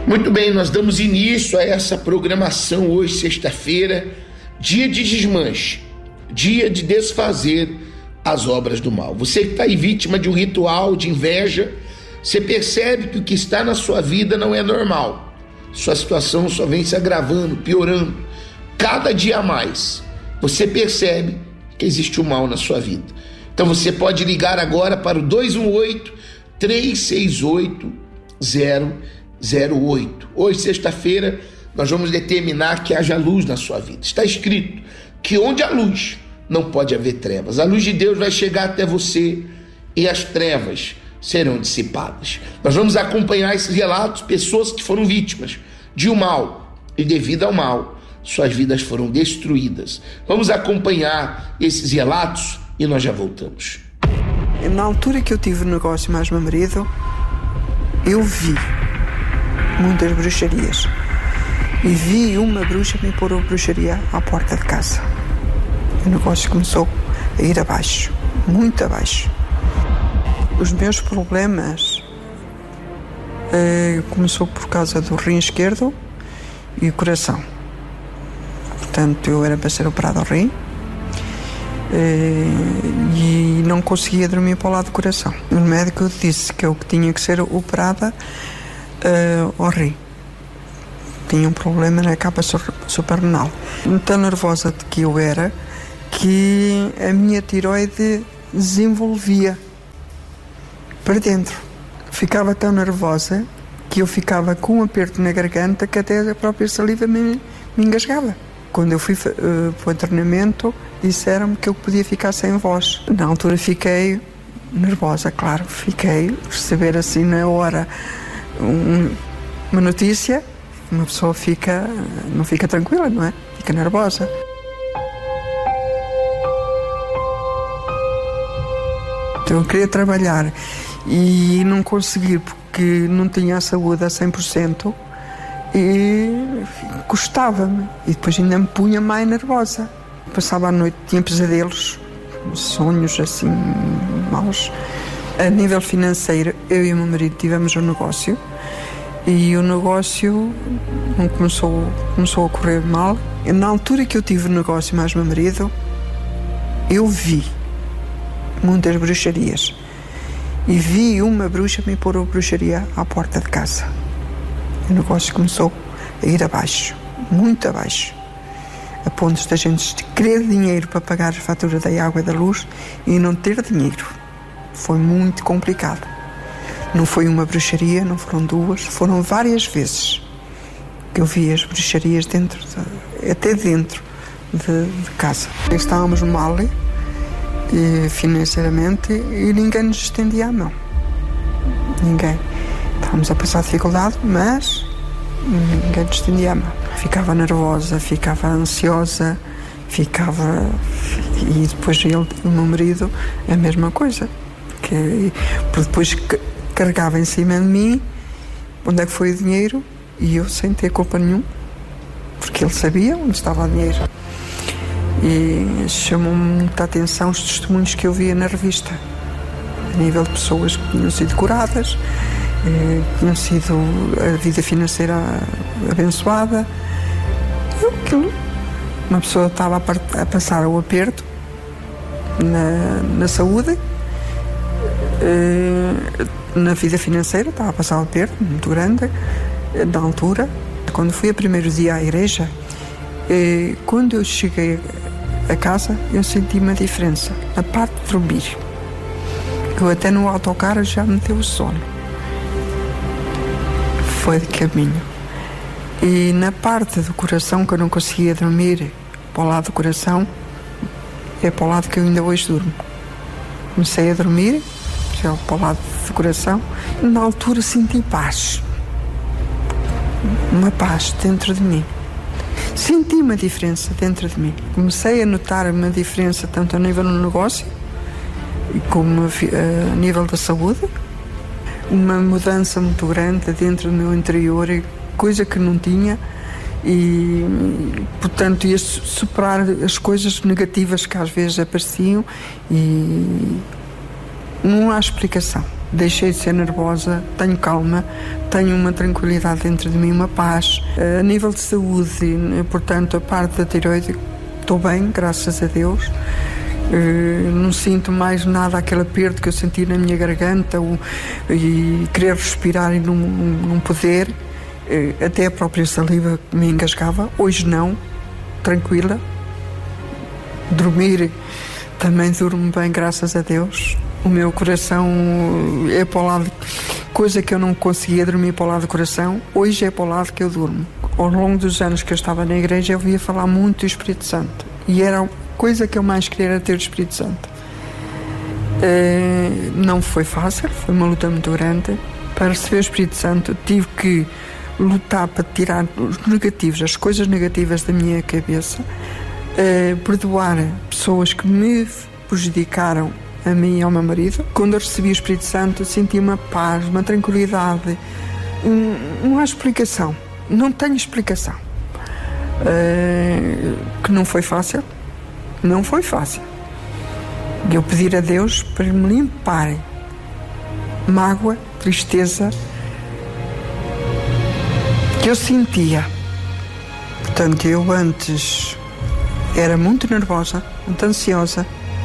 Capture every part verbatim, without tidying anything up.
Muito bem, nós damos início a essa programação hoje, sexta-feira, dia de desmanche, dia de desfazer as obras do mal. Você que está aí vítima de um ritual de inveja, você percebe que o que está na sua vida não é normal. Sua situação só vem se agravando, piorando, cada dia a mais. Você percebe que existe o mal na sua vida. Então você pode ligar agora para o dois um oito, três seis oito, zero zero oito. Hoje, sexta-feira, nós vamos determinar que haja luz na sua vida. Está escrito que onde há luz, não pode haver trevas. A luz de Deus vai chegar até você e as trevas serão dissipadas. Nós vamos acompanhar esses relatos, pessoas que foram vítimas de um mal e devido ao mal, suas vidas foram destruídas. Vamos acompanhar esses relatos e nós já voltamos. Na altura que eu tive o negócio mais meu marido, eu vi muitas bruxarias. E vi uma bruxa me pôr a bruxaria à porta de casa. O negócio começou a ir abaixo, muito abaixo. Os meus problemas eh, começou por causa do rim esquerdo e o coração. Portanto, eu era para ser operado ao rim eh, e não conseguia dormir para o lado do coração. O médico disse que eu tinha que ser operada Uh, ao rim. Tinha um problema na capa suprarrenal. Tão nervosa de que eu era que a minha tiroide desenvolvia para dentro. Ficava tão nervosa que eu ficava com um aperto na garganta que até a própria saliva me, me engasgava. Quando eu fui uh, para o treinamento, disseram-me que eu podia ficar sem voz. Na altura fiquei nervosa, claro. Fiquei, receber assim na hora Um, uma notícia, uma pessoa fica, não fica tranquila, não é? Fica nervosa. Então eu queria trabalhar e não consegui porque não tinha a saúde a cem por cento e custava-me. E depois ainda me punha mais nervosa. Passava a noite, tinha pesadelos, sonhos assim maus. A nível financeiro, eu e o meu marido tivemos um negócio e o negócio começou, começou a correr mal. E na altura que eu tive o negócio mais meu marido, eu vi muitas bruxarias e vi uma bruxa me pôr a bruxaria à porta de casa. O negócio começou a ir abaixo, muito abaixo, a ponto da gente querer dinheiro para pagar a fatura da água e da luz e não ter dinheiro. Foi muito complicado. Não foi uma bruxaria, não foram duas, foram várias vezes que eu vi as bruxarias dentro, de, até dentro de, de casa. Estávamos mal e, financeiramente e ninguém nos estendia a mão. Ninguém. Estávamos a passar dificuldade, mas ninguém nos estendia a mão. Ficava nervosa, ficava ansiosa, ficava... E depois ele, o meu marido, a mesma coisa. Que, porque depois carregava em cima de mim onde é que foi o dinheiro e eu sem ter culpa nenhuma, porque ele sabia onde estava o dinheiro. E chamou-me muita atenção os testemunhos que eu via na revista, a nível de pessoas que tinham sido curadas, eh, tinham sido a vida financeira abençoada. Eu, aquilo, uma pessoa estava a, a passar o aperto na, na saúde. Uh, na vida financeira estava a passar um aperto muito grande uh, na altura. Quando fui o primeiro dia à igreja, uh, quando eu cheguei a casa eu senti uma diferença na parte de dormir. Eu até no autocarro já me deu sono, foi de caminho. E na parte do coração que eu não conseguia dormir para o lado do coração, é para o lado que eu ainda hoje durmo. Comecei a dormir já para o lado do coração. Na altura senti paz, uma paz dentro de mim. Senti uma diferença dentro de mim. Comecei a notar uma diferença tanto a nível do negócio como a nível da saúde. Uma mudança muito grande dentro do meu interior, coisa que não tinha. E, portanto, ia superar as coisas negativas que às vezes apareciam e não há explicação. deixei de ser nervosa, tenho calma, tenho uma tranquilidade dentro de mim, uma paz. A nível de saúde, portanto, a parte da tireoide, estou bem, graças a Deus. Uh, não sinto mais nada aquele aperto que eu senti na minha garganta o, e querer respirar e não, não poder, uh, até a própria saliva me engasgava. Hoje não, tranquila. Dormir também durmo bem, graças a Deus. O meu coração é para o lado, coisa que eu não conseguia dormir para o lado do coração, hoje é para o lado que eu durmo. Ao longo dos anos que eu estava na igreja eu ouvia falar muito do Espírito Santo e era coisa que eu mais queria era ter o Espírito Santo. Uh, não foi fácil, foi uma luta muito grande. Para receber o Espírito Santo tive que lutar para tirar os negativos, as coisas negativas da minha cabeça, uh, perdoar pessoas que me prejudicaram, a mim e ao meu marido. Quando eu recebi o Espírito Santo senti uma paz, uma tranquilidade. Um, não há explicação, não tenho explicação. Uh, que não foi fácil. Não foi fácil. Eu pedir a Deus para me limpar mágoa, tristeza que eu sentia. Portanto, eu antes era muito nervosa, muito ansiosa.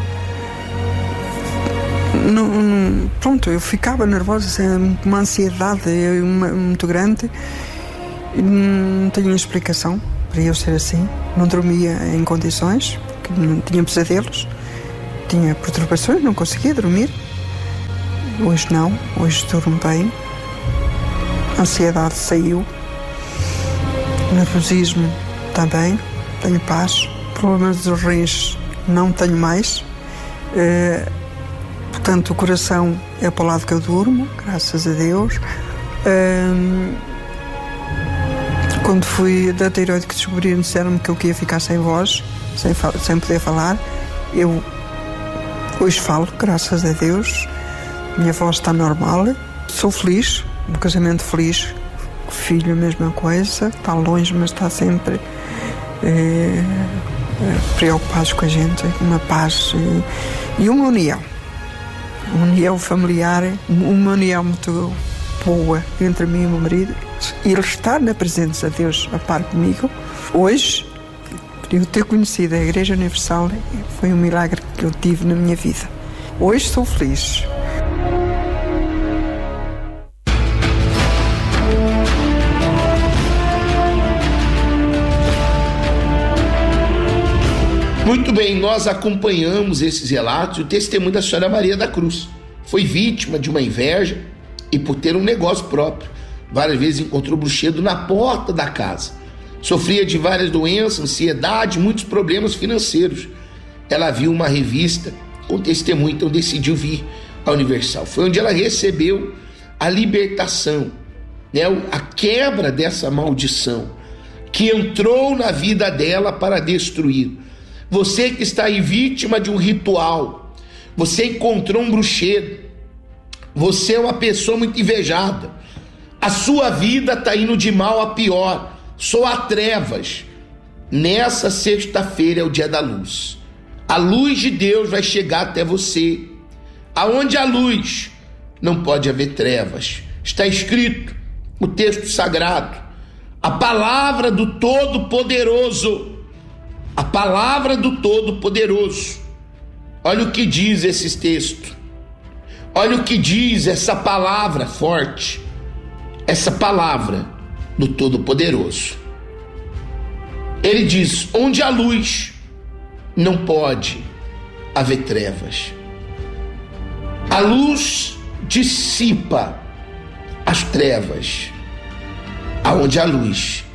Não, não, pronto, eu ficava nervosa, uma ansiedade uma, muito grande. Não tinha explicação para eu ser assim. Não dormia em condições. Não tinha pesadelos, tinha perturbações, não conseguia dormir. Hoje não, hoje durmo bem. A ansiedade saiu, nervosismo também, tenho paz. Problemas dos rins não tenho mais. Uh, portanto, o coração é para o lado que eu durmo, graças a Deus. Uh, quando fui da tireoide que descobriram, disseram-me que eu ia ficar sem voz. Sem, sem poder falar. Eu hoje falo, graças a Deus. Minha voz está normal. Sou feliz, um casamento feliz. Filho, a mesma coisa. Está longe, mas está sempre é, preocupado com a gente. Uma paz e, e uma união. Uma união familiar, uma união muito boa entre mim e o meu marido. E ele estar na presença de Deus a par comigo. Hoje, eu ter conhecido a Igreja Universal foi um milagre que eu tive na minha vida. Hoje sou feliz. Muito bem, nós acompanhamos esses relatos e o testemunho da senhora Maria da Cruz. Foi vítima de uma inveja e por ter um negócio próprio. Várias vezes encontrou bruxedo na porta da casa. Sofria de várias doenças, ansiedade, muitos problemas financeiros. Ela viu uma revista com testemunho, então decidiu vir à Universal. Foi onde ela recebeu a libertação, né? A quebra dessa maldição que entrou na vida dela para destruir. Você que está aí vítima de um ritual, você encontrou um bruxedo, você é uma pessoa muito invejada, a sua vida está indo de mal a pior. Só há trevas. Nessa sexta-feira é o dia da luz. A luz de Deus vai chegar até você. Aonde há luz, não pode haver trevas. Está escrito o texto sagrado. A palavra do Todo-Poderoso. A palavra do Todo-Poderoso. Olha o que diz esse texto. Olha o que diz essa palavra forte. Essa palavra do Todo-Poderoso. Ele diz: onde há luz, não pode haver trevas. A luz dissipa as trevas. Aonde há luz,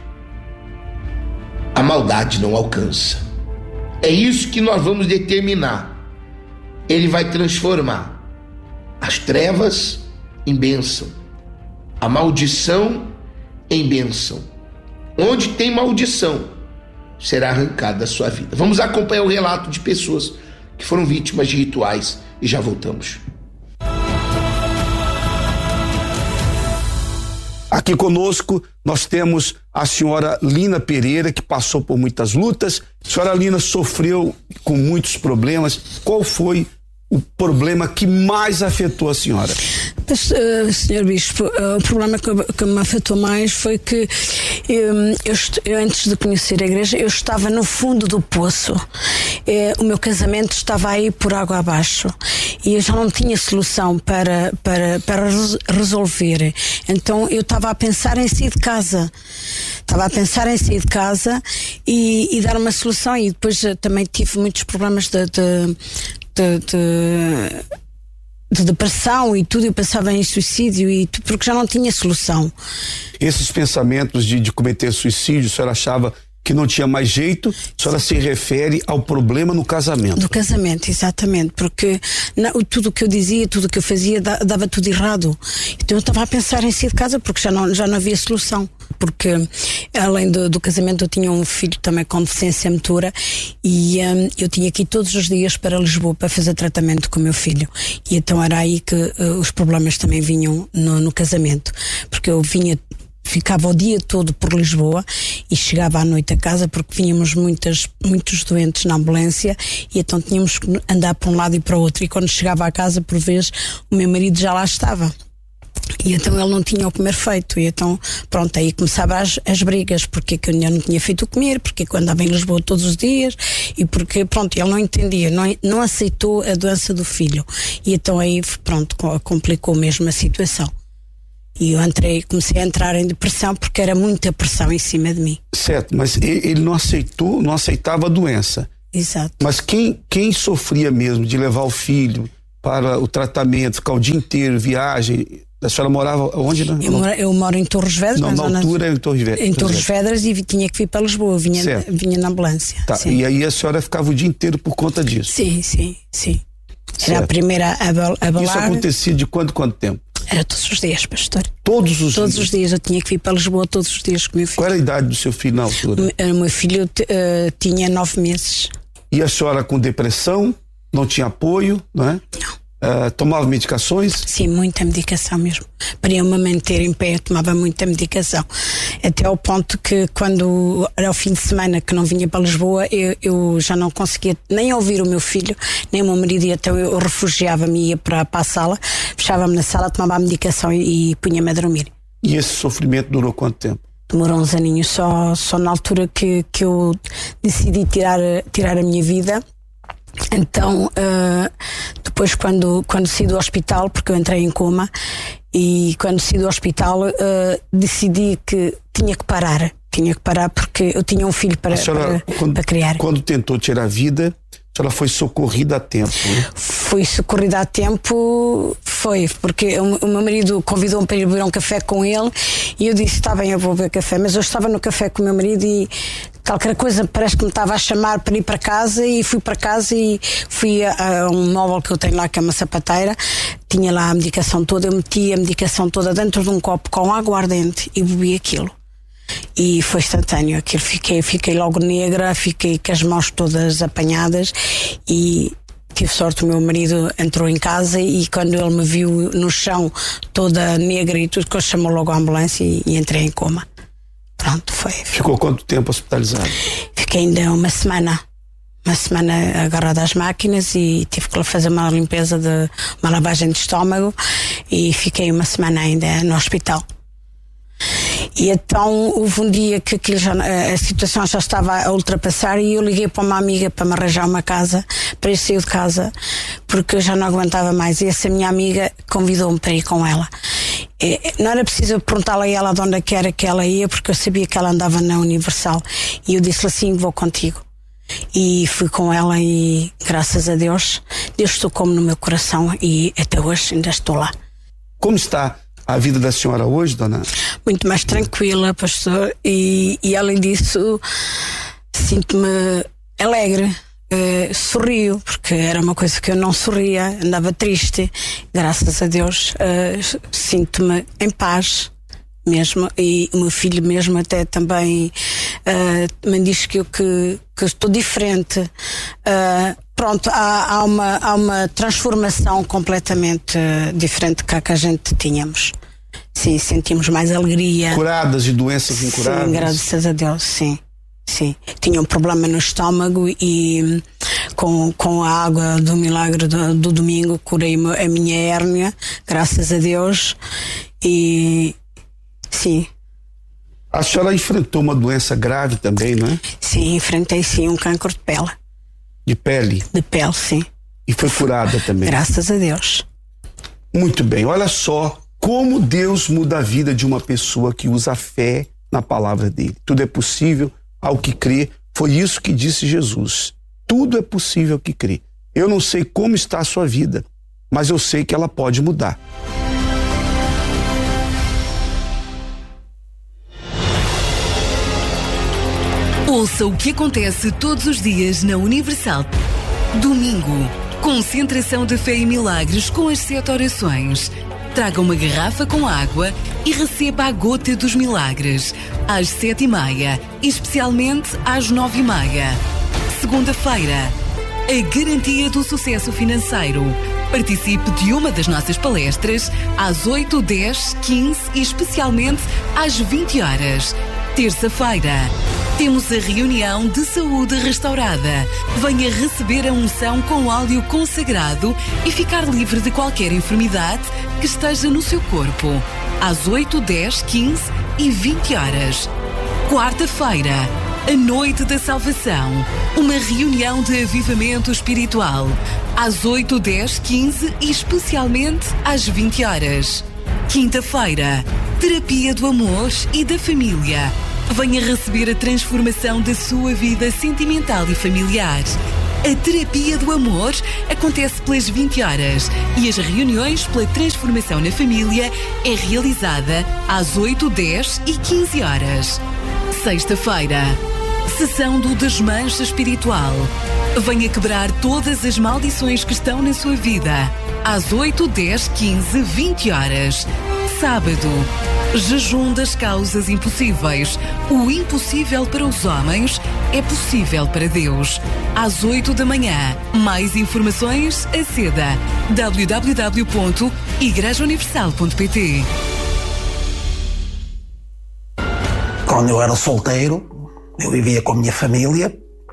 a maldade não alcança. É isso que nós vamos determinar. Ele vai transformar as trevas em bênção, a maldição em bênção. Onde tem maldição, será arrancada da sua vida. Vamos acompanhar o relato de pessoas que foram vítimas de rituais e já voltamos. Aqui conosco nós temos a senhora Lina Pereira, que passou por muitas lutas. A senhora Lina sofreu com muitos problemas. Qual foi o problema que mais afetou a senhora? Mas, uh, senhor Bispo, uh, o problema que, que me afetou mais foi que eu, eu, eu, antes de conhecer a igreja, eu estava no fundo do poço. É, o meu casamento estava aí por água abaixo e eu já não tinha solução para, para, para resolver. Então eu estava a pensar em sair de casa. Estava a pensar em sair de casa e, e dar uma solução. E depois uh, também tive muitos problemas de... de, de, de de depressão e tudo, eu pensava em suicídio e tudo, porque já não tinha solução. Esses pensamentos de, de cometer suicídio, a senhora achava que não tinha mais jeito, a senhora se refere ao problema no casamento. No casamento, exatamente, porque não, tudo o que eu dizia, tudo o que eu fazia dava tudo errado. Então eu estava a pensar em sair de casa porque já não, já não havia solução. Porque além do, do casamento eu tinha um filho também com deficiência motora e um, eu tinha que ir todos os dias para Lisboa para fazer tratamento com o meu filho. E então era aí que uh, os problemas também vinham no, no casamento. Porque eu vinha... ficava o dia todo por Lisboa e chegava à noite a casa porque vínhamos muitas, muitos doentes na ambulância e então tínhamos que andar para um lado e para o outro. E quando chegava à casa, por vezes, o meu marido já lá estava. E então ele não tinha o comer feito. E então, pronto, aí começavam as, as brigas. Porque que eu não tinha feito o comer, porque que eu andava em Lisboa todos os dias e porque, pronto, ele não entendia, não, não aceitou a doença do filho. E então aí, pronto, complicou mesmo a situação. E eu entrei, comecei a entrar em depressão porque era muita pressão em cima de mim. Certo, mas ele não aceitou, não aceitava a doença. Exato. Mas quem, quem sofria mesmo de levar o filho para o tratamento, ficar o dia inteiro, viagem... A senhora morava onde? Né? Eu, moro, eu moro em Torres Vedras. Não, na zona altura de, em Torres Vedras. Em Torres Vedras e tinha que vir para Lisboa, eu vinha, vinha na ambulância. Tá. E aí a senhora ficava o dia inteiro por conta disso? Sim, sim, sim. Certo. Era a primeira a abalar. Isso acontecia de quanto, quanto tempo? Era todos os dias, pastor. Todos os todos dias? Todos os dias, eu tinha que vir para Lisboa todos os dias com o meu filho. Qual era a idade do seu filho na altura? O meu filho uh, tinha nove meses. E a senhora com depressão, não tinha apoio, não é? Não. Uh, tomava medicações? Sim, muita medicação mesmo. Para eu me manter em pé, eu tomava muita medicação. Até ao ponto que quando era o fim de semana que não vinha para Lisboa, eu, eu já não conseguia nem ouvir o meu filho, nem o meu marido, e então eu refugiava-me e ia para, para a sala, fechava-me na sala, tomava a medicação e, e punha-me a dormir. E esse sofrimento durou quanto tempo? Demorou uns aninhos, só, só na altura que, que eu decidi tirar, tirar a minha vida. Então, uh, depois quando, quando saí do hospital, porque eu entrei em coma, e quando saí do hospital uh, decidi que tinha que parar, tinha que parar porque eu tinha um filho para, senhora, para, quando, para criar. Quando tentou tirar a vida, a senhora foi socorrida a tempo, né? Fui socorrida a tempo, foi, porque o, o meu marido convidou-me para ir beber um café com ele e eu disse, está bem, eu vou beber café, mas eu estava no café com o meu marido e qualquer coisa parece que me estava a chamar para ir para casa e fui para casa e fui a, a um móvel que eu tenho lá, que é uma sapateira, tinha lá a medicação toda, eu meti a medicação toda dentro de um copo com água ardente e bebi aquilo. E foi instantâneo, aquilo fiquei, fiquei logo negra, fiquei com as mãos todas apanhadas e tive sorte, o meu marido entrou em casa e quando ele me viu no chão toda negra e tudo, que eu chamou logo a ambulância e, e entrei em coma. Pronto, foi. Ficou quanto tempo hospitalizado? Fiquei ainda uma semana. Uma semana agarrada às máquinas e tive que fazer uma limpeza de uma lavagem de estômago e fiquei uma semana ainda no hospital. E então houve um dia que aquilo já, a situação já estava a ultrapassar e eu liguei para uma amiga para me arranjar uma casa, para ir sair de casa, porque eu já não aguentava mais. E essa minha amiga convidou-me para ir com ela. E não era preciso perguntar-lhe a ela de onde que era que ela ia, porque eu sabia que ela andava na Universal. E eu disse-lhe assim, vou contigo. E fui com ela e, graças a Deus, Deus tocou-me no meu coração e até hoje ainda estou lá. Como está a vida da senhora hoje, dona? Muito mais tranquila, pastor, e, e além disso sinto-me alegre, uh, sorrio, porque era uma coisa que eu não sorria, andava triste. Graças a Deus uh, sinto-me em paz mesmo, e o meu filho mesmo até também uh, me diz que eu que, que estou diferente. Uh, pronto, há, há, uma, há uma transformação completamente uh, diferente que a que a gente tínhamos. Sim, sentimos mais alegria. Curadas de doenças incuradas? Sim, graças a Deus, sim. Sim. Tinha um problema no estômago e com, com a água do milagre do, do domingo, curei a minha hérnia, graças a Deus. E sim. A senhora enfrentou uma doença grave também, não é? Sim, enfrentei sim um câncer de pele. De pele? De pele, sim. E foi curada também? Graças a Deus. Muito bem, olha só como Deus muda a vida de uma pessoa que usa a fé na palavra dele. Tudo é possível ao que crê. Foi isso que disse Jesus. Tudo é possível ao que crê. Eu não sei como está a sua vida, mas eu sei que ela pode mudar. Ouça o que acontece todos os dias na Universal. Domingo, concentração de fé e milagres com as sete orações. Traga uma garrafa com água e receba a gota dos milagres, às sete e meia, especialmente às nove e meia. Segunda-feira, a garantia do sucesso financeiro. Participe de uma das nossas palestras às oito, dez, quinze e especialmente às vinte horas. Terça-feira, temos a reunião de saúde restaurada. Venha receber a unção com óleo consagrado e ficar livre de qualquer enfermidade que esteja no seu corpo. Às oito, dez, quinze e vinte horas. Quarta-feira, a Noite da Salvação. Uma reunião de avivamento espiritual. Às oito, dez, quinze e especialmente às vinte horas. Quinta-feira, terapia do amor e da família. Venha receber a transformação da sua vida sentimental e familiar. A terapia do amor acontece pelas vinte horas e as reuniões pela transformação na família é realizada às oito, dez e quinze horas. Sexta-feira, sessão do desmanche espiritual. Venha quebrar todas as maldições que estão na sua vida. Às oito, dez, quinze, vinte horas. Sábado, jejum das causas impossíveis. O impossível para os homens é possível para Deus. Às oito da manhã. Mais informações, aceda w w w ponto igreja universal ponto p t. Quando eu era solteiro, eu vivia com a minha família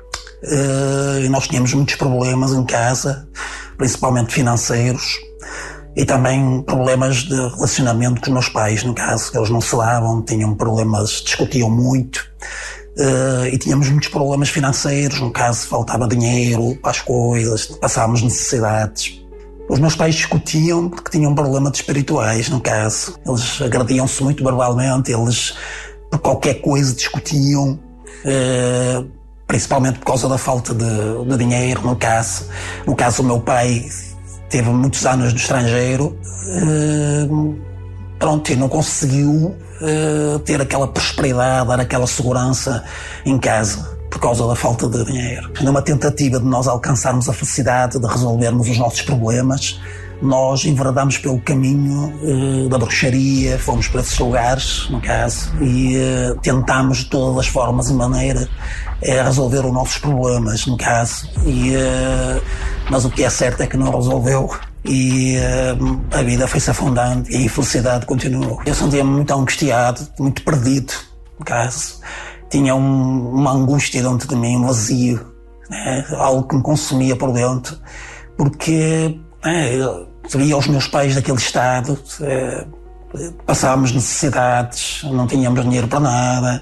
e nós tínhamos muitos problemas em casa, principalmente financeiros. E também problemas de relacionamento com os meus pais, no caso, que eles não se davam, tinham problemas, discutiam muito, uh, e tínhamos muitos problemas financeiros, no caso, faltava dinheiro para as coisas, passávamos necessidades. Os meus pais discutiam porque tinham problemas espirituais, no caso. Eles agrediam-se muito verbalmente, eles por qualquer coisa discutiam, uh, principalmente por causa da falta de, de dinheiro, no caso. No caso, o meu pai teve muitos anos no estrangeiro, uh, pronto, e não conseguiu uh, ter aquela prosperidade, dar aquela segurança em casa, por causa da falta de dinheiro. Numa tentativa de nós alcançarmos a felicidade, de resolvermos os nossos problemas, nós enveredamos pelo caminho uh, da bruxaria, fomos para esses lugares, no caso, e uh, tentámos de todas as formas e maneiras uh, resolver os nossos problemas, no caso, e, uh, mas o que é certo é que não resolveu e uh, a vida foi-se afundando e a infelicidade continuou. Eu sentia-me muito angustiado, muito perdido, no caso. Tinha um, uma angústia dentro de mim, um vazio, né? Algo que me consumia por dentro, porque é, eu via os meus pais daquele estado, é, passávamos necessidades, não tínhamos dinheiro para nada,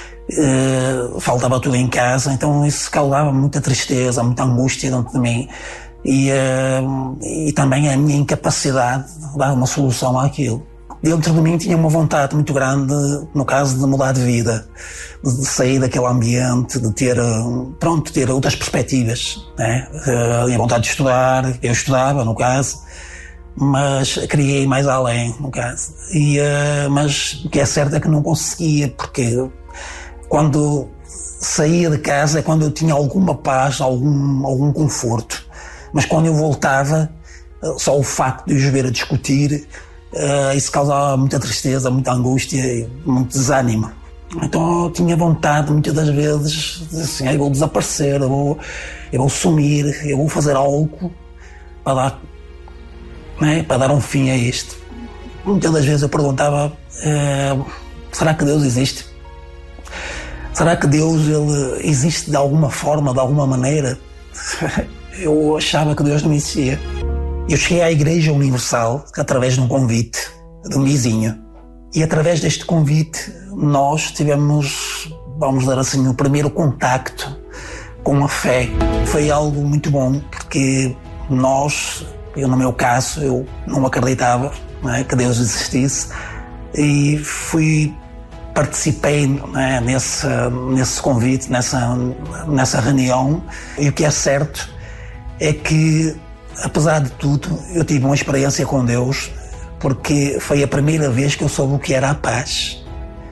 é, faltava tudo em casa, então isso causava muita tristeza, muita angústia dentro de mim e, é, e também a minha incapacidade de dar uma solução àquilo. Dentro de mim tinha uma vontade muito grande, no caso de mudar de vida, de sair daquele ambiente, de ter, pronto, ter outras perspectivas, né? Tinha vontade de estudar, eu estudava, no caso, mas queria ir mais além, no caso. E, uh, mas o que é certo é que não conseguia, porque quando saía de casa é quando eu tinha alguma paz, algum, algum conforto. Mas quando eu voltava, só o facto de os ver a discutir, Uh, isso causava muita tristeza, muita angústia e muito desânimo. Então eu tinha vontade muitas das vezes de assim, eu vou desaparecer, eu vou, eu vou sumir, eu vou fazer algo para dar, né, para dar um fim a isto. Muitas das vezes eu perguntava, uh, será que Deus existe? Será que Deus ele existe de alguma forma, de alguma maneira? eu achava que Deus não existia. Eu cheguei à Igreja Universal através de um convite de um vizinho. E através deste convite nós tivemos, vamos dizer assim, o primeiro contacto com a fé. Foi algo muito bom, porque nós, eu no meu caso, eu não acreditava, não é, que Deus existisse, e fui, participei, não é, nesse, nesse convite, nessa, nessa reunião, e o que é certo é que, apesar de tudo, eu tive uma experiência com Deus, porque foi a primeira vez que eu soube o que era a paz.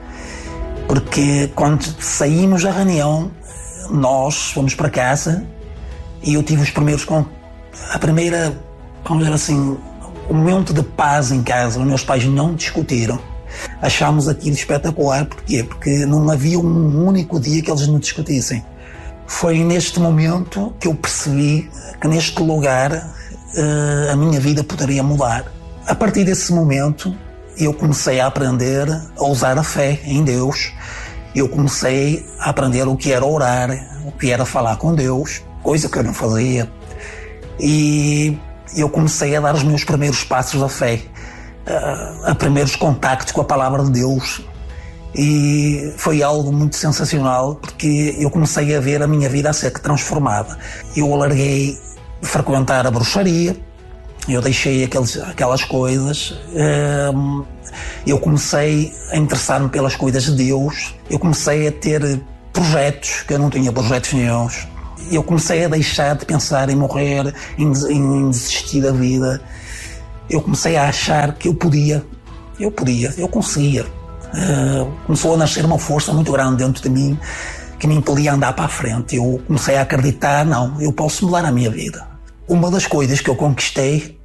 Porque quando saímos da reunião, nós fomos para casa e eu tive os primeiros, a primeira, vamos dizer assim, o momento de paz em casa. Os meus pais não discutiram. Achámos aquilo espetacular. Porquê? Porque não havia um único dia que eles não discutissem. Foi neste momento que eu percebi que neste lugar uh, a minha vida poderia mudar. A partir desse momento, eu comecei a aprender a usar a fé em Deus. Eu comecei a aprender o que era orar, o que era falar com Deus, coisa que eu não fazia. E eu comecei a dar os meus primeiros passos da fé, a, a primeiros contactos com a palavra de Deus. E foi algo muito sensacional, porque eu comecei a ver a minha vida a ser transformada. Eu larguei de frequentar a bruxaria, eu deixei aqueles, aquelas coisas, eu comecei a interessar-me pelas coisas de Deus, eu comecei a ter projetos, que eu não tinha projetos nenhuns, eu comecei a deixar de pensar em morrer, em, em desistir da vida, eu comecei a achar que eu podia, eu podia, eu conseguia. Começou a nascer uma força muito grande dentro de mim, que me impedia andar para a frente. Eu comecei a acreditar, não, eu posso mudar a minha vida. Uma das coisas que eu conquistei